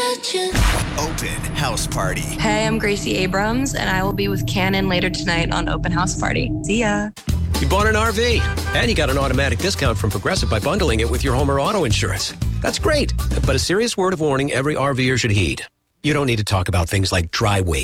Open House Party. Hey, I'm Gracie Abrams, and I will be with Cannon later tonight on Open House Party. See ya. You bought an RV, and you got an automatic discount from Progressive by bundling it with your home or auto insurance. That's great, but a serious word of warning every RVer should heed. You don't need to talk about things like dry weight,